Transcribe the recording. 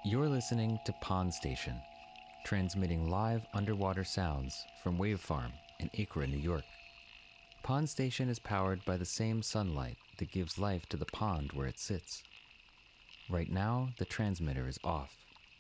You're listening to Pond Station, transmitting live underwater sounds from Wave Farm in Acra, New York. Pond Station is powered by the same sunlight that gives life to the pond where it sits. Right now, the transmitter is off.